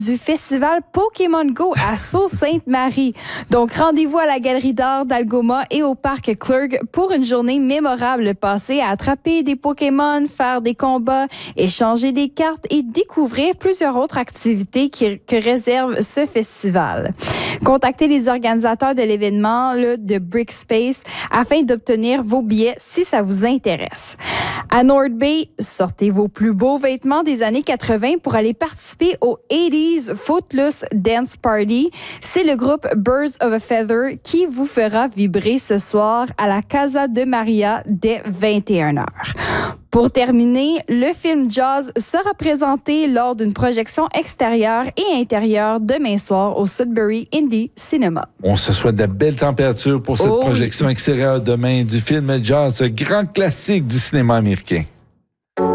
du festival Pokémon Go à Sault-Sainte-Marie. Donc, rendez-vous à la Galerie d'art d'Algoma et au parc Clergue pour une journée mémorable passée à attraper des Pokémon, faire des combats, échanger des cartes et découvrir plusieurs autres activités que réserve ce festival. Contactez les organisateurs de l'événement de Brickspace afin d'obtenir vos billets si ça vous intéresse. À North Bay, sortez vos plus beaux vêtements des années 80 pour aller participer au 80s Footloose Dance Party. C'est le groupe Birds of a Feather qui vous fera vibrer ce soir à la Casa de Maria dès 21h. Pour terminer, le film Jaws sera présenté lors d'une projection extérieure et intérieure demain soir au Sudbury Indie Cinema. On se souhaite de belles températures pour cette projection extérieure demain du film Jaws, ce grand classique du cinéma américain.